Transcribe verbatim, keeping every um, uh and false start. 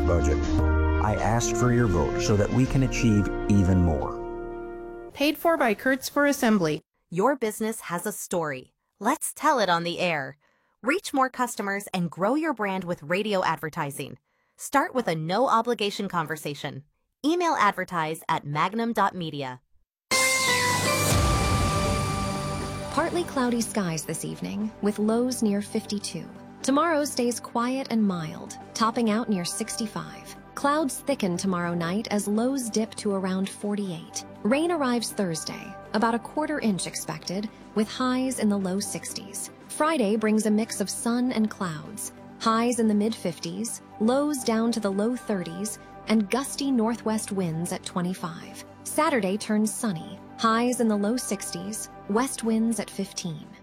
budget. I asked for your vote so that we can achieve even more. Paid for by Kurtz for Assembly. Your business has a story. Let's tell it on the air. Reach more customers and grow your brand with radio advertising. Start with a no-obligation conversation. Email advertise at magnum dot media. Partly cloudy skies this evening, with lows near fifty-two. Tomorrow stays quiet and mild, topping out near sixty-five. Clouds thicken tomorrow night as lows dip to around forty-eight. Rain arrives Thursday, about a quarter inch expected, with highs in the low sixties. Friday brings a mix of sun and clouds, highs in the mid-fifties, lows down to the low thirties, and gusty northwest winds at twenty-five. Saturday turns sunny, highs in the low sixties, west winds at fifteen.